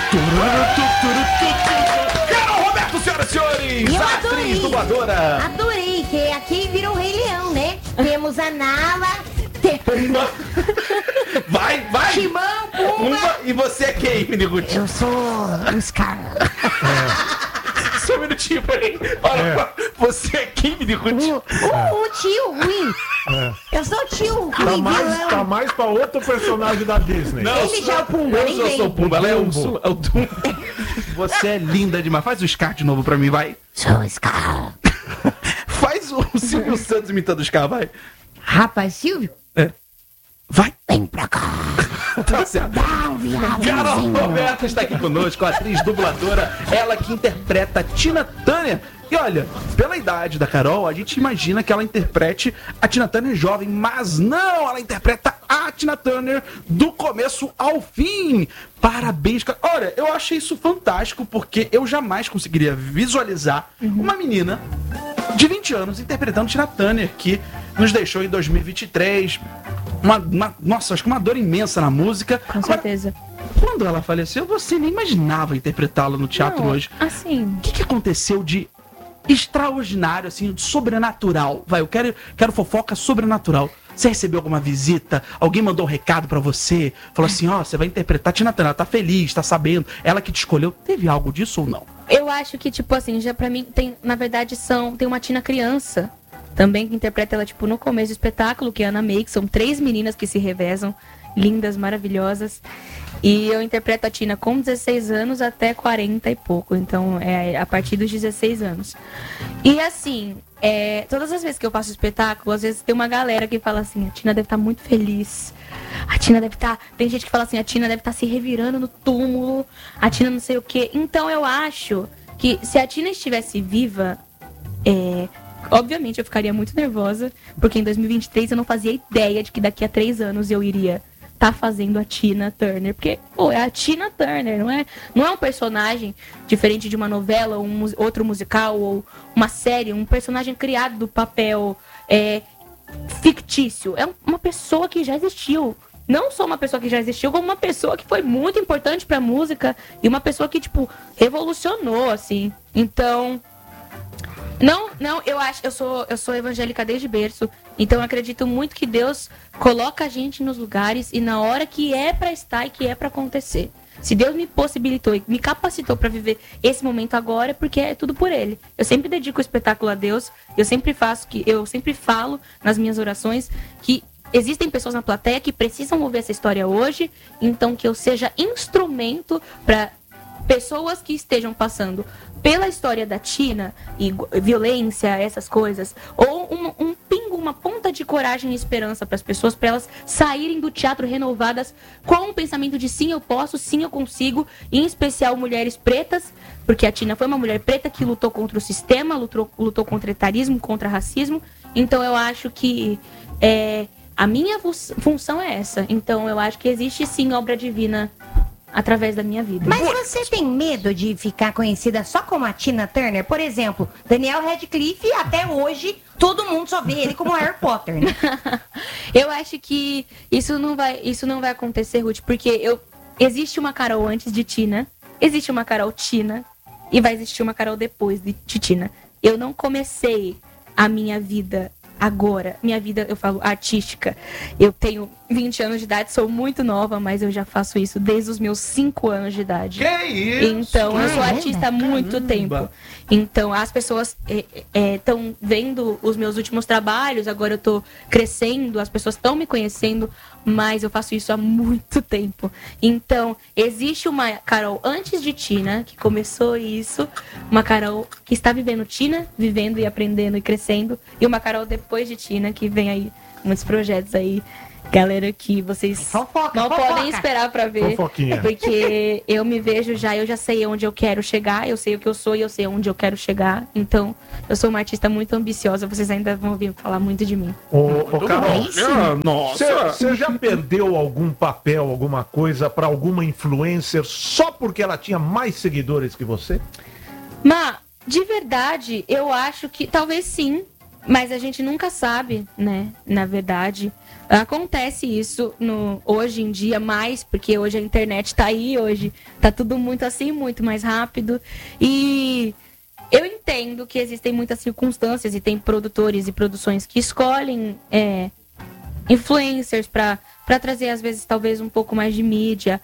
Carol Roberto, senhoras e senhores! Eu Atriz, dubladora! Adorei, que aqui virou Rei Leão, né? Temos a Nala, Pumba! Vai! Timão, Pumba. Pumba! E você é quem, Miniguti? Eu sou o Scar. Só um minutinho, peraí. Olha, você é quem, Miniguti? O tio, Will. Eu sou o tio, Tá mais pra outro personagem da Disney. Não, Ele já é o Pumba, eu nem sou vem. o Pumba, ela é o Dumbo. Dumbo. Você é linda demais. Faz o Scar de novo pra mim, vai. Sou o Scar. Faz o Silvio Santos imitando o Scar, vai. Rapaz, Silvio, Vai. vem pra cá. Tá certo. Dá um Carol viadinho. Roberta está aqui conosco, atriz dubladora, ela que interpreta Tina Turner. E olha, pela idade da Carol, a gente imagina que ela interprete a Tina Turner jovem, mas não, ela interpreta a Tina Turner do começo ao fim. Parabéns, cara. Olha, eu achei isso fantástico, porque eu jamais conseguiria visualizar uma menina de 20 anos interpretando Tina Turner, que nos deixou em 2023. Nossa, acho que uma dor imensa na música. Com certeza. Quando ela faleceu, você nem imaginava interpretá-la no teatro Não, hoje. assim, O que aconteceu de extraordinário, assim, de sobrenatural? Vai, eu quero fofoca sobrenatural. Você recebeu alguma visita? Alguém mandou um recado pra você? Falou assim, ó, você vai interpretar a Tina Turner, ela tá feliz, tá sabendo, ela que te escolheu. Teve algo disso ou não? eu acho que, tipo assim, já pra mim tem, na verdade, tem uma Tina criança também que interpreta ela, tipo, no começo do espetáculo, que é a Ana May, que são 3 meninas que se revezam, lindas, maravilhosas. E eu interpreto a Tina com 16 anos até 40 e pouco, então é a partir dos 16 anos. E assim, todas as vezes que eu faço espetáculo, às vezes tem uma galera que fala assim, a Tina deve estar muito feliz. A Tina deve estar... Tem gente que fala assim, a Tina deve estar se revirando no túmulo, a Tina não sei o quê. Então eu acho que se a Tina estivesse viva, obviamente eu ficaria muito nervosa, porque em 2023 eu não fazia ideia de que daqui a 3 anos eu iria estar fazendo a Tina Turner. Porque, pô, é a Tina Turner, não é um personagem diferente de uma novela, ou outro musical, ou uma série, um personagem criado do papel fictício. É uma pessoa que já existiu. Não só uma pessoa que já existiu, como uma pessoa que foi muito importante pra música e uma pessoa que, tipo, revolucionou, assim. Então... Não, eu sou evangélica desde berço, então eu acredito muito que Deus coloca a gente nos lugares e na hora que é pra estar e que é pra acontecer. Se Deus me possibilitou e me capacitou pra viver esse momento agora, é porque é tudo por Ele. Eu sempre dedico o espetáculo a Deus, eu sempre falo nas minhas orações que existem pessoas na plateia que precisam ouvir essa história hoje, então que eu seja instrumento pra pessoas que estejam passando pela história da Tina e violência, essas coisas, ou um pingo, uma ponta de coragem e esperança para as pessoas, para elas saírem do teatro renovadas com o pensamento de sim, eu posso, sim, eu consigo, em especial mulheres pretas, porque a Tina foi uma mulher preta que lutou contra o sistema, lutou contra o etarismo, contra o racismo. Então eu acho que a minha função é essa. Então eu acho que existe sim obra divina através da minha vida. Mas você tem medo de ficar conhecida só como a Tina Turner? Por exemplo, Daniel Radcliffe, até hoje, todo mundo só vê ele como Harry Potter, né? Eu acho que isso não vai acontecer, Ruth, porque existe uma Carol antes de Tina, existe uma Carol Tina e vai existir uma Carol depois de Tina. Eu não comecei a minha vida agora, minha vida, eu falo, artística. Eu tenho 20 anos de idade, sou muito nova, mas eu já faço isso desde os meus 5 anos de idade. Que isso? Então, eu sou artista há muito tempo. Então, as pessoas estão vendo os meus últimos trabalhos, agora eu tô crescendo, as pessoas estão me conhecendo, mas eu faço isso há muito tempo. Então, existe uma Carol antes de Tina, que começou isso, uma Carol que está vivendo Tina, vivendo e aprendendo e crescendo, e uma Carol depois de Tina, que vem aí muitos projetos aí, galera, que vocês não podem esperar pra ver. Fofoquinha. Porque eu me vejo eu já sei onde eu quero chegar, eu sei o que eu sou e eu sei onde eu quero chegar. Então, eu sou uma artista muito ambiciosa, vocês ainda vão ouvir falar muito de mim. Ô Carol, Nossa! você já perdeu algum papel, alguma coisa pra alguma influencer só porque ela tinha mais seguidores que você? Mas, de verdade, eu acho que talvez sim. Mas a gente nunca sabe, né? Na verdade, acontece isso hoje em dia mais, porque hoje a internet tá aí, hoje tá tudo muito assim, muito mais rápido. E eu entendo que existem muitas circunstâncias e tem produtores e produções que escolhem influencers para trazer, às vezes, talvez um pouco mais de mídia.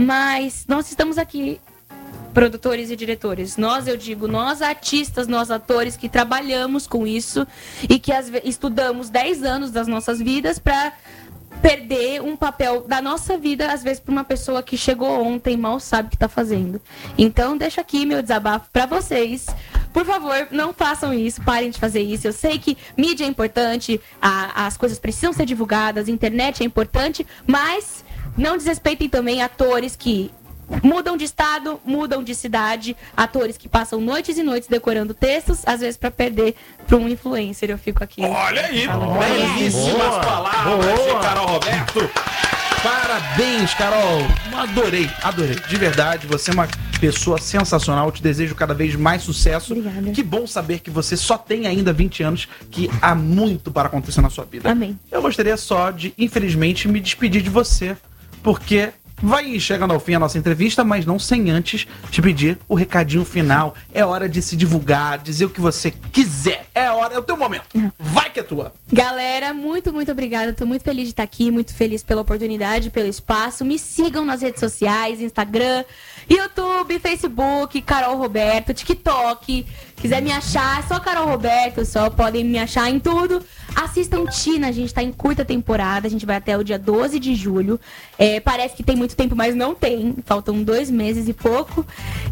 Mas nós estamos aqui, produtores e diretores. Nós artistas, nós atores que trabalhamos com isso e que estudamos 10 anos das nossas vidas para perder um papel da nossa vida, às vezes, para uma pessoa que chegou ontem e mal sabe o que está fazendo. Então, deixo aqui meu desabafo para vocês. Por favor, não façam isso, parem de fazer isso. Eu sei que mídia é importante, as coisas precisam ser divulgadas, a internet é importante, mas não desrespeitem também atores que mudam de estado, mudam de cidade, atores que passam noites e noites decorando textos, às vezes para perder para um influencer. Eu fico aqui. Olha aí, belíssimas palavras de Carol Roberto. Parabéns, Carol. Adorei. De verdade, você é uma pessoa sensacional. Eu te desejo cada vez mais sucesso. Obrigada. Que bom saber que você só tem ainda 20 anos, que há muito para acontecer na sua vida. Amém. Eu gostaria só de, infelizmente, me despedir de você, porque vai chegando ao fim a nossa entrevista, mas não sem antes te pedir o recadinho final. É hora de se divulgar, dizer o que você quiser. É o teu momento. Vai que é tua. Galera, muito obrigada. Tô muito feliz de estar aqui, muito feliz pela oportunidade, pelo espaço. Me sigam nas redes sociais, Instagram, YouTube, Facebook, Carol Roberto, TikTok. Quiser me achar, é só Carol Roberto, só podem me achar em tudo. Assistam Tina, a gente tá em curta temporada, a gente vai até o dia 12 de julho. Parece que tem muito tempo, mas não tem. Faltam 2 meses e pouco.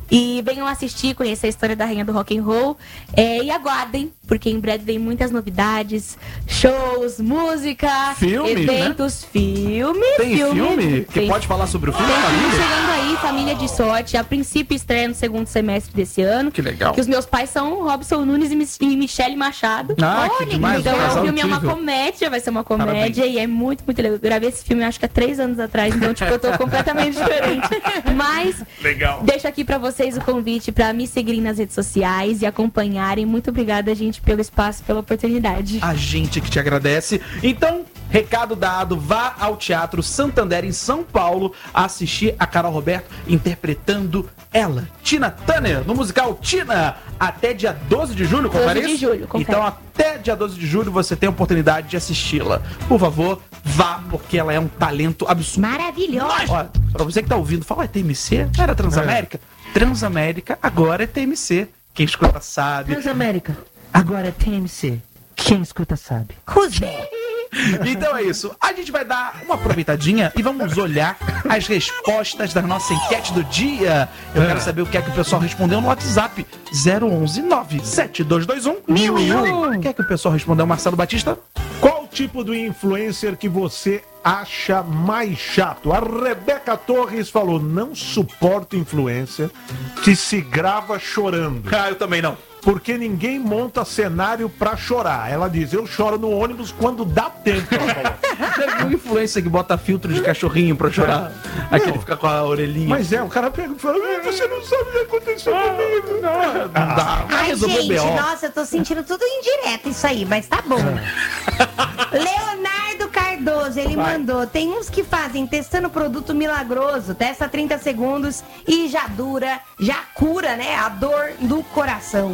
E venham assistir, conhecer a história da rainha do rock and roll. E aguardem, porque em breve vem muitas novidades, shows, música, Filmes, eventos, né? filme. Tem filme? Que pode falar sobre o filme? Tem filme Família? chegando aí, Família de Sorte. A princípio estreia no segundo semestre desse ano. Que legal. Que os meus pais são Robson Nunes e Michele Machado. Ah, que Olha, demais, então um casal o filme é uma incrível. comédia, vai ser uma comédia. Parabéns. E é muito legal. Eu gravei esse filme acho que há 3 anos atrás, então tipo, eu tô completamente diferente. Mas Legal. deixo aqui pra vocês o convite pra me seguirem nas redes sociais e acompanharem. Muito obrigada, gente, pelo espaço, pela oportunidade. A gente que te agradece. Então, recado dado, vá ao Teatro Santander em São Paulo assistir a Carol Roberto interpretando ela, Tina Turner, no musical Tina, até dia 12 de julho, confere 12 de isso? julho, confere. Então, até dia 12 de julho você tem a oportunidade de assisti-la. Por favor, vá, porque ela é um talento absurdo. Maravilhosa. Ó, pra você que tá ouvindo, fala, é TMC? Não era Transamérica? Transamérica agora é TMC. Quem escuta sabe. Transamérica, agora é TMC. Quem escuta sabe. Cusé. Então é isso. A gente vai dar uma aproveitadinha e vamos olhar as respostas da nossa enquete do dia. Eu quero saber o que é que o pessoal respondeu no WhatsApp. 011 97221 1001. O que é que o pessoal respondeu, Marcelo Batista? Qual tipo de influencer que você acha mais chato? A Rebeca Torres falou: não suporto influencer que se grava chorando. Ah, eu também não. Porque ninguém monta cenário pra chorar. Ela diz: eu choro no ônibus quando dá tempo. Ela falou. Já viu influencer que bota filtro de cachorrinho pra chorar? Aquele fica com a orelhinha. Mas o cara pega e fala: você não sabe o que aconteceu comigo. Não dá. Vai Ai, resolver gente, B.O. nossa, eu tô sentindo tudo indireto isso aí, mas tá bom. Leonardo Cardoso, ele mandou: tem uns que fazem testando produto milagroso, testa 30 segundos e já cura, né, a dor do coração.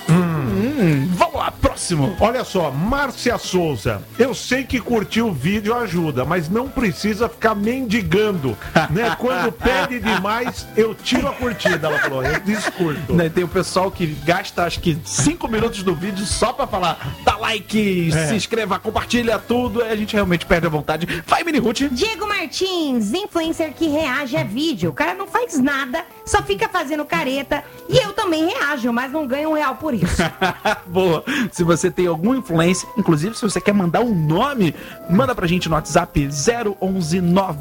Vamos lá, próximo. Olha só, Márcia Souza. Eu sei que curtir o vídeo ajuda, mas não precisa ficar mendigando, né? Quando pede demais, eu tiro a curtida. Ela falou: eu descurto. Né, tem o pessoal que gasta acho que 5 minutos do vídeo só pra falar: dá like, se inscreva, compartilha tudo. Aí a gente realmente perde a vontade. Vai, Mini Ruth. Diego Martins, influencer que reage a vídeo. O cara não faz nada, só fica fazendo careta. E eu também reajo, mas não ganho R$1 por isso. Boa. Se você tem alguma influência, inclusive se você quer mandar um nome, manda pra gente no WhatsApp 011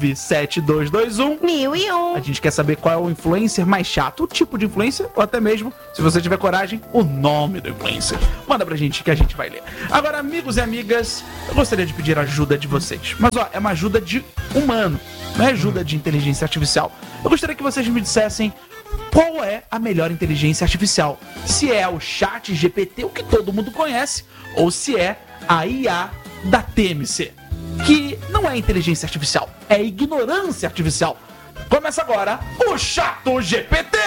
97221 1001. A gente quer saber qual é o influencer mais chato, o tipo de influencer, ou até mesmo, se você tiver coragem, o nome do influencer. Manda pra gente que a gente vai ler. Agora, amigos e amigas, eu gostaria de pedir a ajuda de vocês. Mas ó, é uma ajuda de humano, não é ajuda de inteligência artificial. Eu gostaria que vocês me dissessem qual é a melhor inteligência artificial. Se é o ChatGPT, o que todo mundo conhece, ou se é a IA da TMC, que não é inteligência artificial, é ignorância artificial. Começa agora o ChatGPT!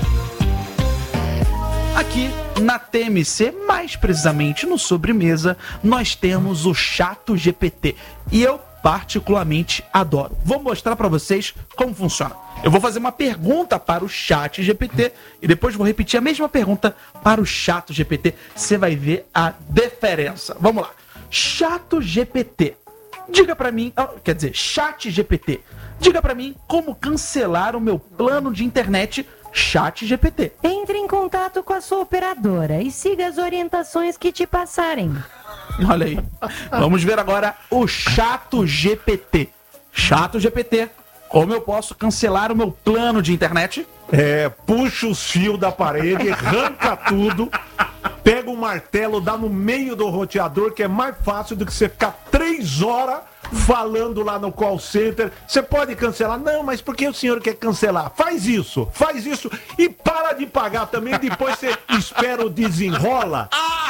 Aqui na TMC, mais precisamente no Sobremesa, nós temos o ChatGPT. E eu particularmente adoro. Vou mostrar para vocês como funciona. Eu vou fazer uma pergunta para o ChatGPT e depois vou repetir a mesma pergunta para o ChatGPT. Você vai ver a diferença. Vamos lá. ChatGPT. Diga para mim, ChatGPT. Diga para mim como cancelar o meu plano de internet ChatGPT. Entre em contato com a sua operadora e siga as orientações que te passarem. Olha aí. Vamos ver agora o ChatGPT. ChatGPT, como eu posso cancelar o meu plano de internet? Puxa os fios da parede, arranca tudo, pega um martelo, dá no meio do roteador, que é mais fácil do que você ficar 3 horas falando lá no call center. Você pode cancelar? Não, mas por que o senhor quer cancelar? Faz isso e para de pagar também. Depois você espera o desenrola,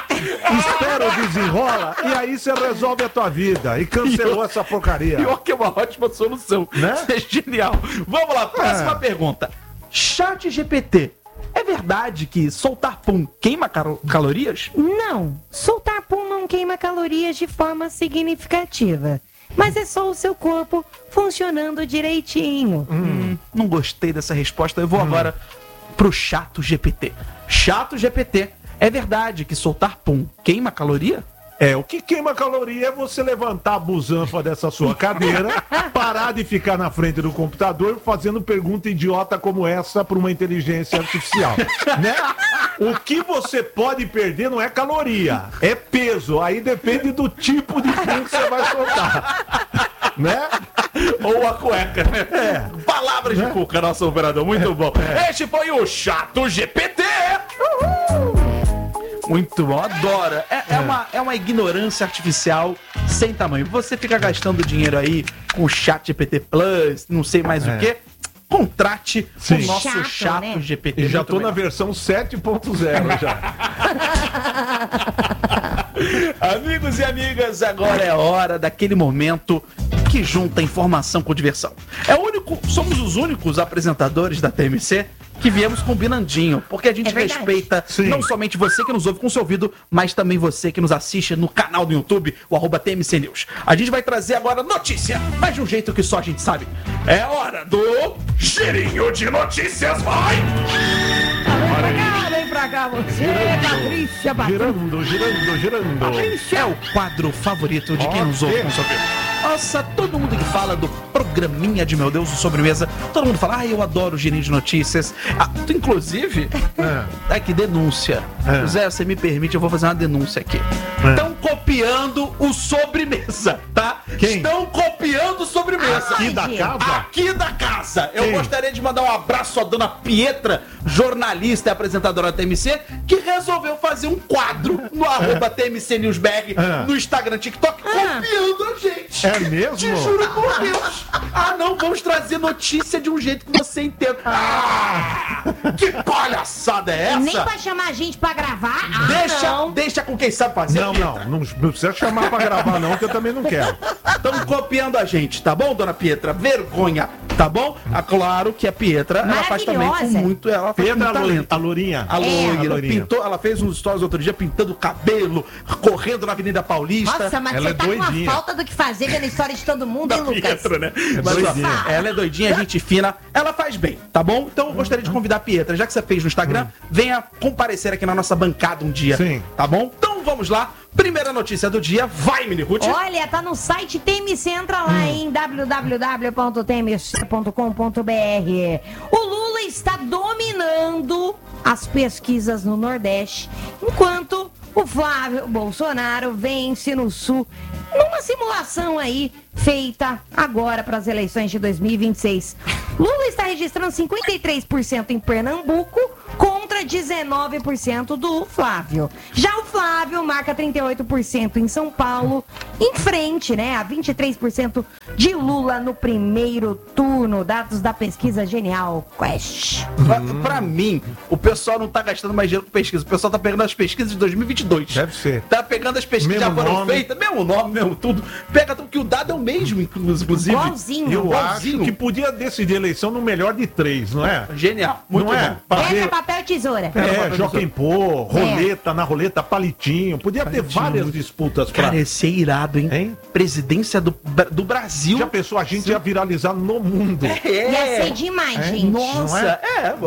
e aí você resolve a tua vida e cancelou essa porcaria. Pior que é uma ótima solução, né? É genial. Vamos lá, próxima pergunta. ChatGPT, é verdade que soltar pum queima calorias? Não, soltar pum não queima calorias de forma significativa. Mas é só o seu corpo funcionando direitinho. Não gostei dessa resposta. Eu vou agora pro ChatGPT. ChatGPT, é verdade que soltar pum queima caloria? O que queima caloria é você levantar a busanfa dessa sua cadeira, parar de ficar na frente do computador fazendo pergunta idiota como essa para uma inteligência artificial, né? O que você pode perder não é caloria, é peso. Aí depende do tipo de pum que você vai soltar, né? Ou a cueca, né? Palavras de cuca, nosso operador. Muito bom. Este foi o ChatGPT. Muito bom, adoro. É uma ignorância artificial sem tamanho. Você fica gastando dinheiro aí com o ChatGPT Plus, não sei mais o quê. Contrate o nosso ChatGPT. E já tô na versão 7.0 já. Amigos e amigas, agora é a hora daquele momento que junta informação com diversão. Somos os únicos apresentadores da TMC que viemos combinandinho, porque a gente respeita não somente você que nos ouve com o seu ouvido, mas também você que nos assiste no canal do YouTube, o @TMC News. A gente vai trazer agora notícia, mas de um jeito que só a gente sabe. É hora do Girinho de Notícias, vai! Vem pra cá você, Patrícia Girando. É o quadro favorito de quem nos ouve com o seu ouvido. Nossa, todo mundo que fala do programinha de Meu Deus, do Sobremesa, todo mundo fala, eu adoro o Girinho de Notícias. Inclusive, que denúncia. Zé, você me permite, eu vou fazer uma denúncia aqui. Estão copiando o Sobremesa, tá? Quem? Estão copiando o Sobremesa. Aqui da casa? Aqui da casa. Quem? Eu gostaria de mandar um abraço à dona Pietra, jornalista e apresentadora da TMC, que resolveu fazer um quadro no @TMC Newsberg, no Instagram, TikTok, copiando a gente. É mesmo? Te juro por Deus. Não, vamos trazer notícia de um jeito que você entenda. Que palhaçada é essa? Nem pra chamar a gente pra gravar. Deixa com quem sabe fazer. Não precisa chamar pra gravar não, que eu também não quero. Estão copiando a gente, tá bom, dona Pietra? Vergonha, tá bom? Claro que a Pietra, ela faz também com muito... Ela faz com muito talento. A Lourinha. A Lourinha. Ela fez uns stories outro dia pintando o cabelo, correndo na Avenida Paulista. Nossa, mas ela você tá com uma falta do que fazer vendo a história de todo mundo, hein, Lucas? Pietra, né? Mas, ela é doidinha, gente fina, ela faz bem, tá bom? Então eu gostaria de convidar a Pietra, já que você fez no Instagram, venha comparecer aqui na nossa bancada um dia, tá bom? Então vamos lá, primeira notícia do dia, vai, Mini Ruth. Olha, tá no site TMC, entra lá em www.tmc.com.br. O Lula está dominando as pesquisas no Nordeste, enquanto o Flávio Bolsonaro vence no Sul, numa simulação aí feita agora para as eleições de 2026. Lula está registrando 53% em Pernambuco contra 19% do Flávio. Já o Flávio marca 38% em São Paulo, em frente, né, a 23% de Lula no primeiro turno. Dados da pesquisa Genial Quest. Pra mim, o pessoal não tá gastando mais dinheiro com pesquisa. O pessoal tá pegando as pesquisas de 2022. Deve ser. Tá pegando as pesquisas que já Mesmo foram nome. feitas, mesmo nome, mesmo tudo. Pega tudo, que o dado é o mesmo, inclusive. Igualzinho. Eu Igualzinho. acho que podia decidir eleição no melhor de 3, não é? Genial, muito não é? bom. Pra Pedra, ver- papel, tesoura. Joaquim Pô, roleta, na roleta, palitinho. Podia ter várias disputas pra... Cara, esse é irado, hein? Hein? Presidência do Brasil. Já pensou, a gente ia viralizar no mundo. Ia ser demais, gente. Nossa,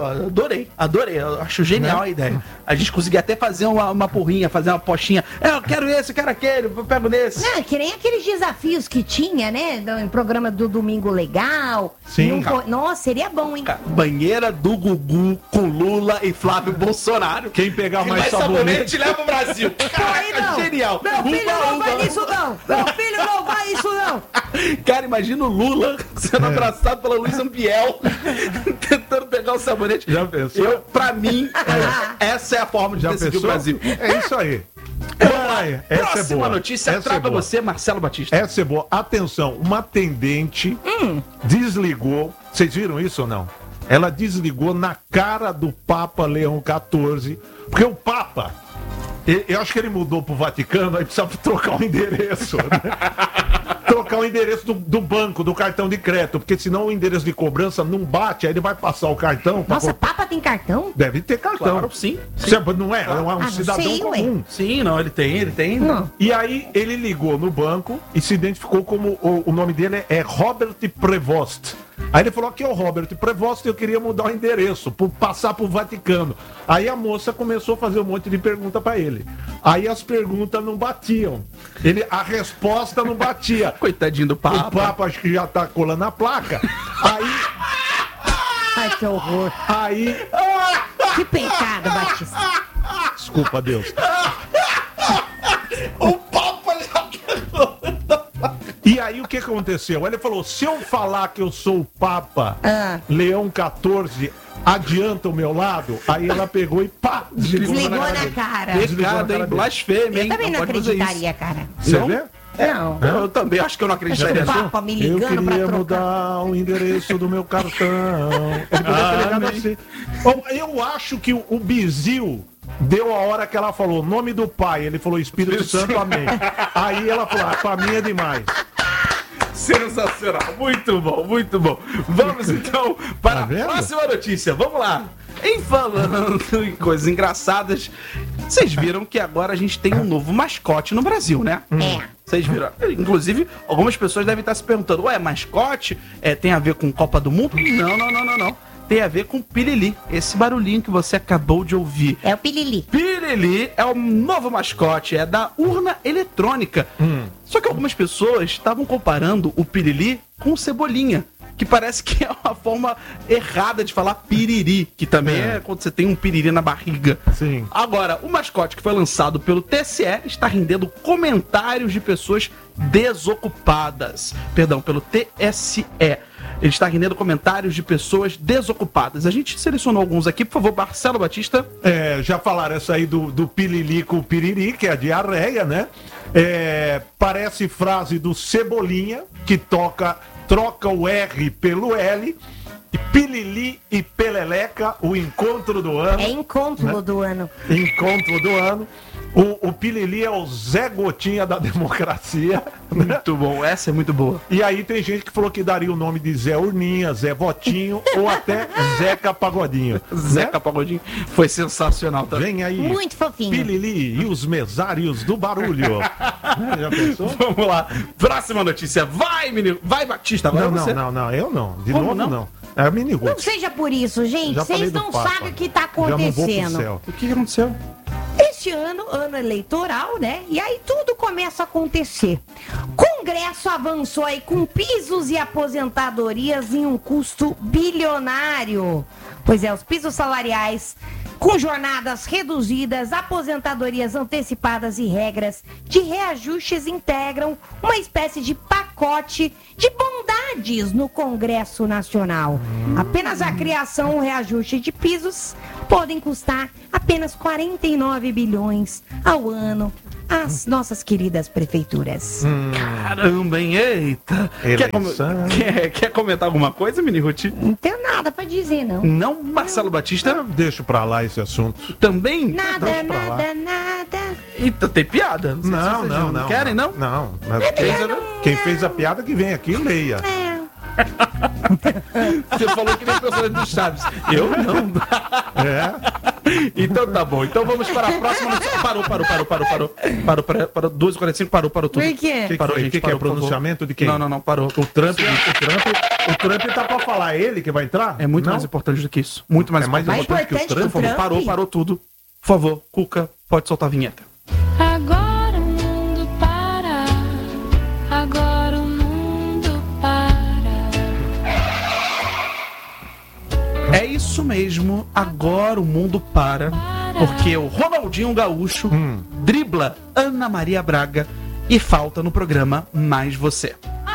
adorei. Eu acho genial a ideia. A gente conseguia até fazer uma porrinha, fazer uma apostinha. Eu quero esse, eu quero aquele, eu pego nesse. Não, que nem aqueles desafios que tinha, né? Em programa do Domingo Legal. Sim. Nossa, seria bom, hein? Banheira do Gugu com Lula e Flávio Bolsonaro. Quem pegar Que mais sabonete... leva o Brasil. Aí não. Genial. Meu filho não Uba, vai uba. nisso, não. Meu filho não vai nisso, não. Cara, imagina o Lula sendo abraçado pela Luísa Ambiel, tentando pegar o sabonete. Já pensou? Pra mim, essa é a forma de Já decidir pensou? o Brasil. É isso aí. Ai, essa é Próxima boa. notícia, Essa é traga boa. você, Marcelo Batista. Essa é boa. Atenção, uma atendente desligou. Vocês viram isso ou não? Ela desligou na cara do Papa Leão XIV, porque o Papa, eu acho que ele mudou pro Vaticano, aí precisa trocar o endereço. Né? Trocar o endereço do banco, do cartão de crédito, porque senão o endereço de cobrança não bate, aí ele vai passar o cartão. pra Nossa, co- Papa tem cartão? Deve ter cartão. Claro, sim. Não é? É um não cidadão sei, ué. comum. Sim, não, ele tem. Não. E aí ele ligou no banco e se identificou como o nome dele é Robert Prevost. Aí ele falou: aqui é o Robert Prevost, eu queria mudar o endereço, passar pro Vaticano. Aí a moça começou a fazer um monte de pergunta pra ele. Aí as perguntas não batiam. A resposta não batia. Coitadinho do O Papa. Papa acho que já tá colando a placa. Ai, que horror. Aí. Que pecado, Batista. Desculpa, Deus. O Papa já E aí o que aconteceu? Ele falou: se eu falar que eu sou o Papa Leão XIV, adianta o meu lado? Aí ela pegou e pá! Desligou na cara. Pecado, hein? Blasfêmia, Eu hein? também não pode fazer acreditaria, cara. Você Não? vê? Não. Eu também acho que eu não acreditaria. O Papa me Eu ligando pra queria trocar. mudar o endereço do meu cartão. Ele podia ter ligado assim. Bom, eu acho que o Bizil deu a hora que ela falou nome do pai. Ele falou Espírito Santo, amém. Aí ela falou: pra mim é demais. Sensacional, muito bom, muito bom. Vamos então para Tá a vendo? próxima notícia. Vamos lá. Em falando em coisas engraçadas, vocês viram que agora a gente tem um novo mascote no Brasil, né? É. Vocês viram? Inclusive, algumas pessoas devem estar se perguntando: ué, mascote tem a ver com Copa do Mundo? Não. Tem a ver com Pirili, esse barulhinho que você acabou de ouvir. É o Pilili. Pirili é o novo mascote, é da urna eletrônica. Só que algumas pessoas estavam comparando o Pirili com o Cebolinha, que parece que é uma forma errada de falar piriri, que também é quando você tem um piriri na barriga. Sim. Agora, o mascote que foi lançado pelo TSE está rendendo comentários de pessoas desocupadas. Perdão, pelo TSE. Ele está rendendo comentários de pessoas desocupadas. A gente selecionou alguns aqui. Por favor, Marcelo Batista. Já falaram essa aí do pilili com o piriri, que é a diarreia, né? Parece frase do Cebolinha, que troca o R pelo L. E Pilili e Peleleca, o encontro do ano. É encontro do ano. Encontro do ano. O Pilili é o Zé Gotinha da democracia. Muito bom, essa é muito boa. E aí tem gente que falou que daria o nome de Zé Urninha, Zé Votinho ou até Zeca Pagodinho. Zeca Pagodinho foi sensacional também. Vem aí. Muito fofinho. Pilili e os mesários do barulho. Já pensou? Vamos lá. Próxima notícia. Vai, menino. Vai, Batista. Agora você. Não, eu não. De Como novo, não? não. É a mini Não Ruth. seja por isso, gente. Já falei Vocês do não Papa. sabem o que tá Já não vou pro acontecendo. céu. O que aconteceu? Este ano eleitoral, né? E aí tudo começa a acontecer. Congresso avançou aí com pisos e aposentadorias em um custo bilionário. Pois é, os pisos salariais com jornadas reduzidas, aposentadorias antecipadas e regras de reajustes integram uma espécie de pacote pacote de bondades no Congresso Nacional. Apenas a criação ou reajuste de pisos podem custar apenas 49 bilhões ao ano às nossas queridas prefeituras. Caramba, hein? Eita. Eleição. Quer comentar alguma coisa, Mini Ruth? Não tenho nada pra dizer, não. Não, Marcelo Batista? Eu deixo pra lá esse assunto. Também? Nada, Deixa pra lá. nada. Eita, tem piada? sei se Não, vocês não, não. Querem, não? Não. Mas quem fez a piada que vem aqui, leia. Você falou que nem o personagem do Chaves. Eu não. É. Então tá bom. Então vamos para a próxima notícia. Parou. 2h45, parou tudo. Por quê? Parou, O gente, que é parou, o por favor. pronunciamento de quem? Não, parou. O Trump tá pra falar, ele que vai entrar? É muito Não? mais importante do que isso. Muito mais É mais importante. Mais importante que o importante Trump? que o Trump? Parou tudo. Por favor, Cuca, pode soltar a vinheta. Agora o mundo para. Agora o mundo para. É isso mesmo, agora o mundo para, porque o Ronaldinho Gaúcho dribla Ana Maria Braga e falta no programa Mais Você.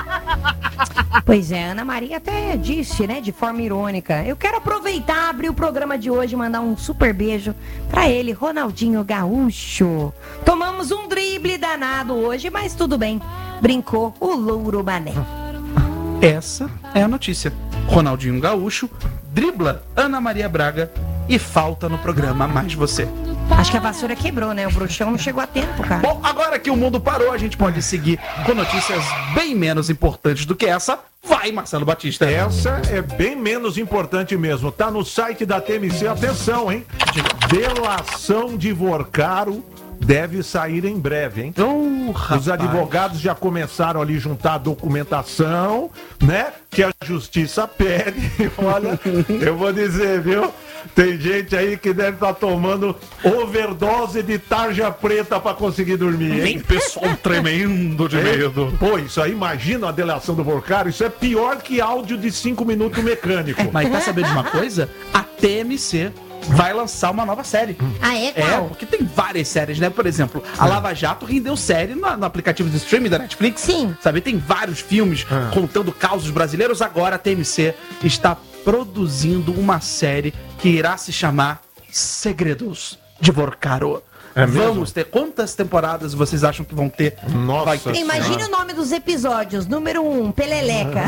Pois é, Ana Maria até disse, né, de forma irônica. Eu quero aproveitar, abrir o programa de hoje e mandar um super beijo pra ele, Ronaldinho Gaúcho. Tomamos um drible danado hoje, mas tudo bem. Brincou o Louro Mané. Essa é a notícia. Ronaldinho Gaúcho dribla Ana Maria Braga e falta no programa Mais Você. Acho que a vassoura quebrou, né? O bruxão não chegou a tempo, cara. Bom, agora que o mundo parou, a gente pode seguir com notícias bem menos importantes do que essa. Vai, Marcelo Batista. Essa é bem menos importante mesmo. Tá no site da TMC. Atenção, hein? Delação de Vorcaro deve sair em breve, hein? Os advogados já começaram ali juntar a documentação, né? Que a justiça pede. Olha, eu vou dizer, viu? Tem gente aí que deve estar tomando overdose de tarja preta pra conseguir dormir, hein? Tem pessoal tremendo de medo. Pô, isso aí, imagina a delação do Vorcaro, isso é pior que áudio de 5 minutos mecânico. Mas quer saber de uma coisa? A TMC vai lançar uma nova série. Ah, é, É, qual? porque tem várias séries, né? Por exemplo, a Lava Jato rendeu série no aplicativo de streaming da Netflix. Sim. Sabe, tem vários filmes contando causos brasileiros. Agora a TMC está produzindo uma série que irá se chamar Segredos de Vorcaro. É mesmo? Vamos ter. Quantas temporadas vocês acham que vão ter? Nossa Vai ter. Imagine o nome dos episódios. Número 1, Peleleca.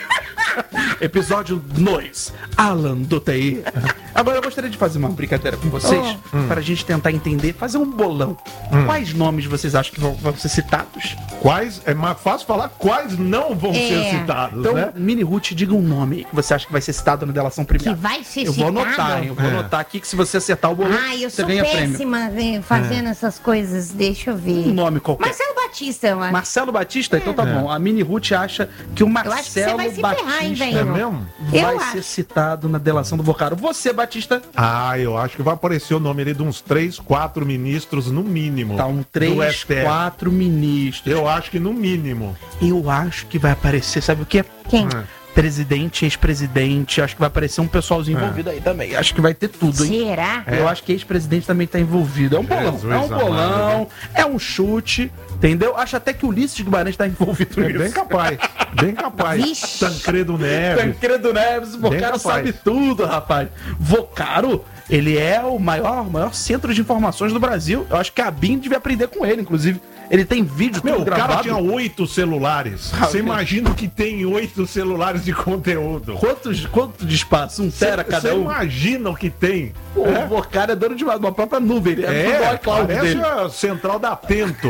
Episódio 2, Alan do TI. Agora eu gostaria de fazer uma brincadeira com vocês, para a gente tentar entender, fazer um bolão. Quais nomes vocês acham que vão ser citados? Quais, é mais fácil falar quais não vão ser citados, Então, né? Mini Ruth, diga um nome que você acha que vai ser citado na delação premiada. Que vai ser Eu vou citado? anotar, hein? Eu vou É. anotar aqui que se você acertar o bolão, Ai, eu você sou ganha prêmio. péssima fazendo essas coisas. Deixa eu ver. Um nome qualquer. Marcelo Batista, eu acho. Marcelo Batista? Então tá bom. A Mini Ruth acha que o acho que você Marcelo vai se ferrar, hein, Batista É velho? mesmo? vai Eu ser acho. citado na delação do Vorcaro. Você, Batista, Ah, eu acho que vai aparecer o nome ali de uns 3, 4 ministros no mínimo. tá um do 3, STF. 4 ministros. Eu acho que no mínimo. Eu acho que vai aparecer, sabe o quê? Quem? Presidente, ex-presidente. Acho que vai aparecer um pessoalzinho envolvido aí também. Acho que vai ter tudo, hein? Será? Eu acho que ex-presidente também tá envolvido. É um bolão, Jesus é um bolão, amado. é um chute, entendeu? Acho até que o Ulisses Guimarães tá envolvido É nisso. bem capaz. Bem capaz. Vixe. Tancredo Neves. Tancredo Neves, o Vocaro capaz. sabe tudo, rapaz. Vocaro, ele é o maior centro de informações do Brasil. Eu acho que a BIM devia aprender com ele, inclusive. Ele tem vídeo Meu, tudo o cara gravado. tinha 8 celulares. Você imagina o que tem 8 celulares de conteúdo. Quanto de espaço? 1 tera cada Você um? imagina o que tem. Pô, o Vocaro é dono de uma própria nuvem. Ele é tudo iCloud parece dele. a central da Atento.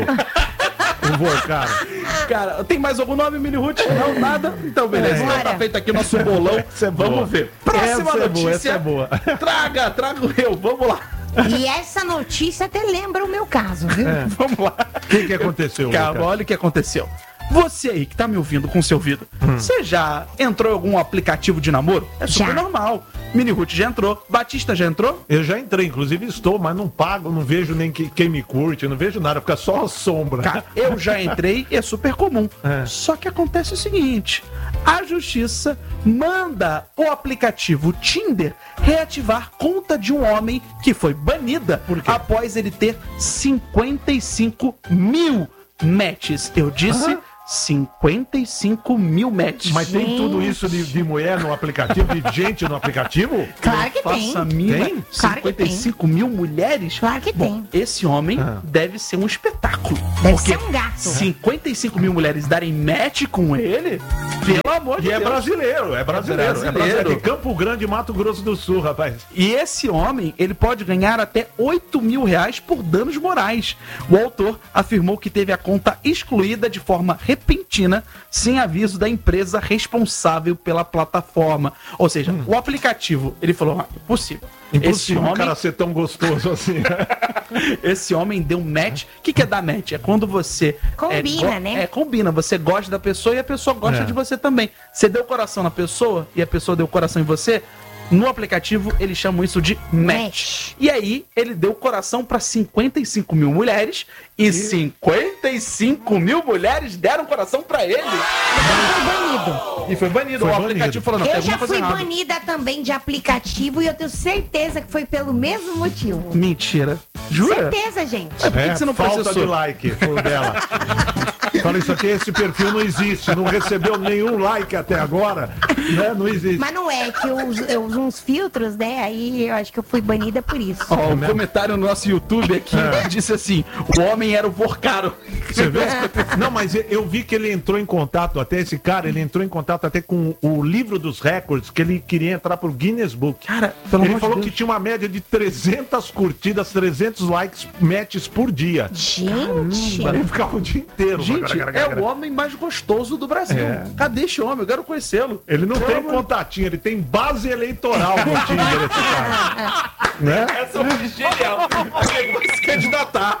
O Vorcaro. Cara, tem mais algum nome, Mini Ruth? Não, nada? Então, beleza. Então tá feito aqui o nosso bolão. Essa é boa. Vamos ver. Próxima Essa é boa, notícia. essa é boa. Trago eu. Vamos lá. E essa notícia até lembra o meu caso, viu? Vamos lá. O que aconteceu, Calma, Lucas? olha o que aconteceu. Você aí que tá me ouvindo com seu ouvido, você já entrou em algum aplicativo de namoro? É super Já. normal. Mini Ruth já entrou. Batista já entrou? Eu já entrei, inclusive estou, mas não pago, não vejo nem quem me curte, não vejo nada, fica só a sombra. Cara, eu já entrei e é super comum. É. Só que acontece o seguinte: a justiça manda o aplicativo Tinder reativar conta de um homem que foi banida após ele ter 55 mil matches. Eu disse 55 mil matches. Mas tem tudo isso de mulher no aplicativo, de gente no aplicativo? Claro que tem. Faça a mínima. Tem? Claro que 55 mil mulheres? Claro que Bom, esse homem deve ser um espetáculo. Deve porque ser um gato. 55 mil mulheres darem match com ele? Pelo amor de E é Deus. brasileiro, é brasileiro. É brasileiro. É de Campo Grande, Mato Grosso do Sul, rapaz. E esse homem, ele pode ganhar até 8 mil reais por danos morais. O autor afirmou que teve a conta excluída de forma repentina, sem aviso da empresa responsável pela plataforma. Ou seja, o aplicativo, ele falou, impossível. Impossível Esse um cara ser tão gostoso assim. Esse homem deu um match. O que é dar match? É quando você... Combina, né? Combina. Você gosta da pessoa e a pessoa gosta de você também. Você deu coração na pessoa e a pessoa deu coração em você. No aplicativo, eles chamam isso de match. E aí, ele deu coração para 55 mil mulheres e 55 mil mulheres deram coração para ele. Foi banido. E foi banido. Foi O banido. aplicativo falou, não, tem Eu já alguma coisa fui errada. banida também de aplicativo e eu tenho certeza que foi pelo mesmo motivo. Mentira. Jura? Certeza, gente. Por que você não falta processou? de like, foi dela. Fala isso aqui, esse perfil não existe, não recebeu nenhum like até agora, né? Não existe. Mas não é que eu uso uns filtros, né? Aí eu acho que eu fui banida por isso. Ó, um comentário no nosso YouTube aqui disse assim: o homem era o porcaro. Você vê? Não, mas eu vi que ele entrou em contato, até esse cara, ele entrou em contato até com o livro dos recordes, que ele queria entrar pro Guinness Book. Cara, pelo Ele amor de falou Deus. que tinha uma média de 300 curtidas, 300 likes, matches por dia. Gente, Ele ficava o dia inteiro. Gente, é o homem mais gostoso do Brasil. Cadê esse homem? Eu quero conhecê-lo. Ele não tem contatinho, ele tem base eleitoral no Tinder, esse cara. Né? Essa foi genial. Alguém vai se candidatar.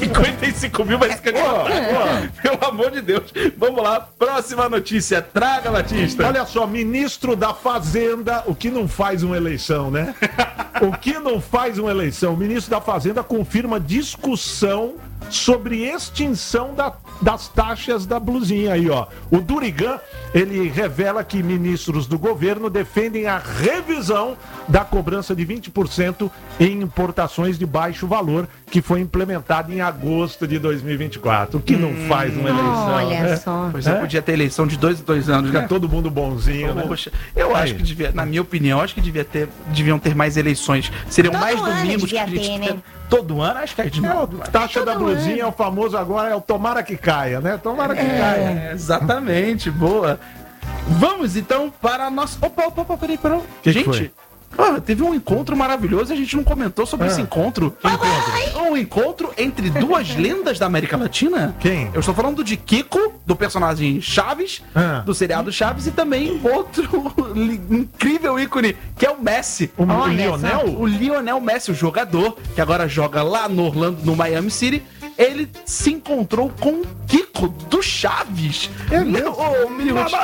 55 mil vai se candidatar. Pelo amor de Deus. Vamos lá. Próxima notícia. Traga, Batista. Olha só, ministro da Fazenda, o que não faz uma eleição, né? O que não faz uma eleição? O ministro da Fazenda confirma discussão sobre extinção das taxas da blusinha aí, ó. O Durigan, ele revela que ministros do governo defendem a revisão da cobrança de 20% em importações de baixo valor, que foi implementada em agosto de 2024. O que não faz uma eleição, olha né? só. Pois é, podia ter eleição de 2 em 2 anos, Fica né? todo mundo bonzinho, né? Poxa, eu acho que devia, na minha opinião, acho que deviam ter mais eleições. Seriam Todo mais ano domingos que devia a gente ter, né? Todo ano, acho que é de novo. Taxa da Todo blusinha é o famoso agora, é o tomara que caia, né? Tomara que caia. Exatamente, boa. Vamos então para a nossa. Opa, peraí. Que gente, foi? teve um encontro maravilhoso e a gente não comentou sobre esse encontro. Um encontro entre duas lendas da América Latina. Quem? Eu estou falando de Kiko, do personagem Chaves, do seriado Chaves, e também outro incrível ícone, que é o Messi. O Olha Lionel? O Lionel Messi, o jogador, que agora joga lá no Orlando, no Miami City, ele se encontrou com o Kiko do Chaves. Ô, Mini Ruth,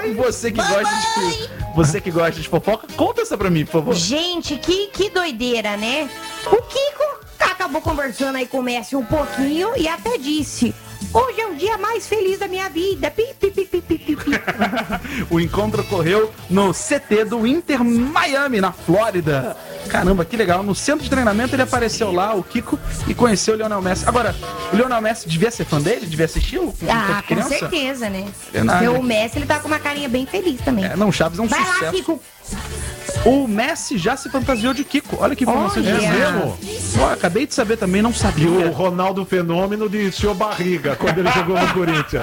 você que gosta de fofoca, conta essa pra mim, por favor. Gente, que doideira, né? O Kiko acabou conversando aí com o Messi um pouquinho e até disse: hoje é o dia mais feliz da minha vida. Pi, pi, pi, pi, pi, pi, pi. O encontro ocorreu no CT do Inter Miami, na Flórida. Caramba, que legal. No centro de treinamento ele apareceu lá, o Kiko, e conheceu o Lionel Messi. Agora, o Lionel Messi devia ser fã dele? Devia assistir-lo? Ah, enquanto com certeza, né? Verdade. Porque o Messi, ele tá com uma carinha bem feliz também. Não, Chaves é um Vai sucesso. lá, Kiko. O Messi já se fantasiou de Kiko. Olha que informação Olha. de mesmo? Ó, acabei de saber também, não E sabia. o Ronaldo Fenômeno de seu barriga, quando ele jogou no Corinthians.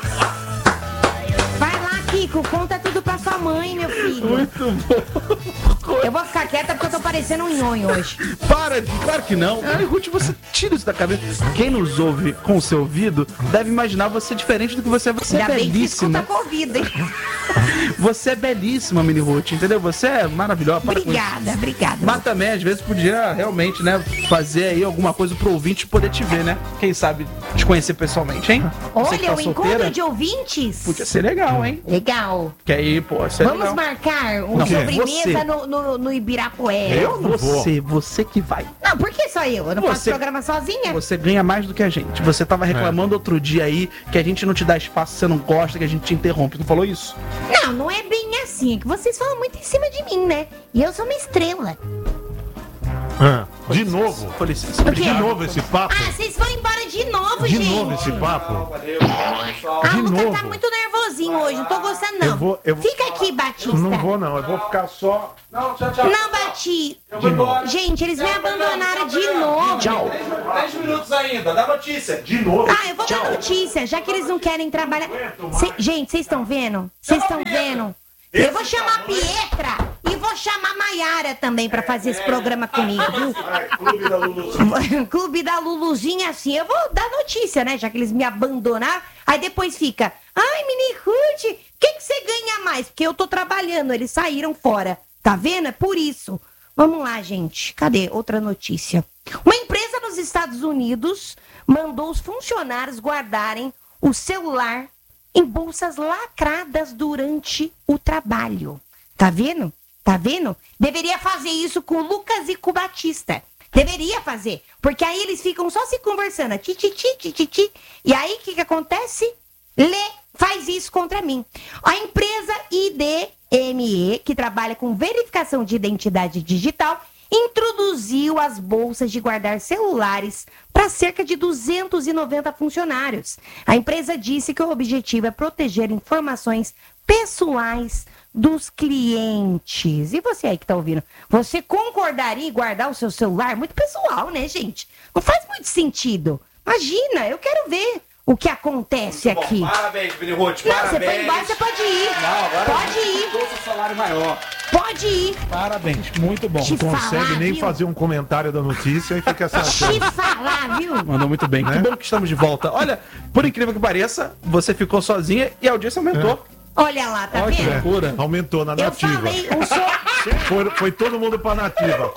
Vai lá, Kiko, conta tudo pra sua mãe, meu filho. Muito bom. Eu vou ficar quieta porque eu tô parecendo um nhonho hoje. Claro que não. Ruth, você tira isso da cabeça. Quem nos ouve com o seu ouvido deve imaginar você diferente do que você é. Você é Ainda bem que escuta belíssima. com o ouvido, hein? Você é belíssima, Mini Ruth, entendeu? Você é maravilhosa. Para com isso. Obrigada. Mas também, às vezes, podia realmente, né, fazer aí alguma coisa pro ouvinte poder te ver, né? Quem sabe te conhecer pessoalmente, hein? Você que Olha, tá o solteira, encontro de ouvintes. podia ser legal, hein? Legal. Que aí, pô, isso é Vamos legal. marcar uma Não, sobremesa você. no Ibirapuera. Eu não vou. Você que vai. Não, por que só eu? Eu não faço Você- programa sozinha? Você ganha mais do que a gente. Você tava reclamando outro dia aí que a gente não te dá espaço, você não gosta, que a gente te interrompe. Não falou isso? Não, não é bem assim. É que vocês falam muito em cima de mim, né? E eu sou uma estrela. De novo? Com licença. O quê? De novo esse papo? Ah, vocês vão embora de de novo, De gente. novo esse papo. Ah, de o Lucas novo. tá muito nervosinho hoje, não tô gostando não. Eu vou- Fica aqui, Batista. Não vou, não. Eu vou ficar só. Não, tchau, tchau. Não, Batista. Eu vou embora. Gente, eles me abandonaram de novo. Tchau. 10 minutos ainda, dá notícia. De novo. Ah, eu vou dar notícia, já que eles não querem trabalhar. Gente, vocês estão vendo? Vocês estão vendo? Eu vou chamar a Pietra e vou chamar a Maiara também pra fazer esse programa comigo, viu? Clube da Luluzinha. Clube da Luluzinha, assim, eu vou dar notícia, né? Já que eles me abandonaram. Aí depois fica, ai, Mini Ruth, o que você ganha mais? Porque eu tô trabalhando, eles saíram fora. Tá vendo? É por isso. Vamos lá, gente. Cadê? Outra notícia. Uma empresa nos Estados Unidos mandou os funcionários guardarem o celular em bolsas lacradas durante o trabalho. Tá vendo? Tá vendo? Deveria fazer isso com o Lucas e com o Batista. Deveria fazer. Porque aí eles ficam só se conversando. Ti, ti, ti, ti, ti, ti. E aí, o que acontece? Faz isso contra mim. A empresa IDME, que trabalha com verificação de identidade digital, introduziu as bolsas de guardar celulares para cerca de 290 funcionários. A empresa disse que o objetivo é proteger informações pessoais dos clientes. E você aí que tá ouvindo, você concordaria em guardar o seu celular? Muito pessoal, né, gente? Não faz muito sentido. Imagina, eu quero ver o que acontece aqui. Parabéns, Mini Ruth, Não, parabéns. você foi embora, você pode ir. Não, agora Pode ir. trouxe o salário maior. Pode ir. Parabéns, muito bom. Te Não consegue falar, nem viu? fazer um comentário da notícia e fica essa Te falar, viu? Mandou muito bem. Né? Que bom que estamos de volta. Olha, por incrível que pareça, você ficou sozinha e a audiência aumentou. Olha lá, tá Olha que vendo? loucura. Aumentou na Eu nativa. falei, um só. Foi todo mundo pra nativa.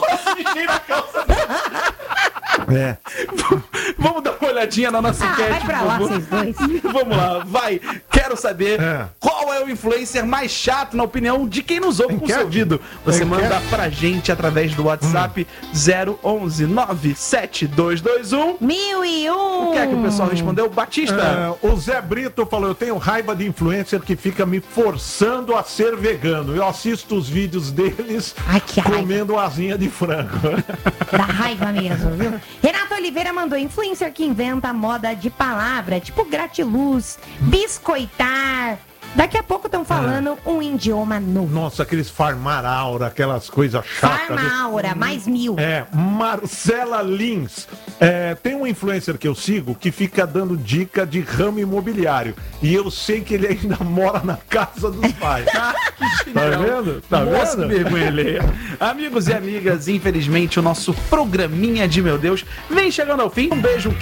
É. Vamos dar uma olhadinha na nossa Ah, enquete, vai pra por lá, favor. vocês dois. Vamos lá, vai. Quero saber É. qual é o influencer mais chato, na opinião de quem nos ouve com Enquete? seu ouvido. Você Enquete? manda pra gente através do WhatsApp 011 97221. 1001. O que é que o pessoal respondeu? Batista. O Zé Brito falou: eu tenho raiva de influencer que fica me forçando a ser vegano. Eu assisto os vídeos deles Ai, que raiva. comendo asinha de frango. Dá raiva mesmo, viu? Renato Oliveira mandou influencer que inventa moda de palavra, tipo gratiluz, biscoitar. Daqui a pouco estão falando um idioma novo. Nossa, aqueles farmar aura, aquelas coisas chatas. viu? Farmaura, mais 1000. Marcela Lins. Tem um influencer que eu sigo que fica dando dica de ramo imobiliário. E eu sei que ele ainda mora na casa dos pais. Tá vendo? Tá Nossa, que vendo? vergonha alheia. Amigos e amigas, infelizmente o nosso programinha de meu Deus vem chegando ao fim. Um beijo,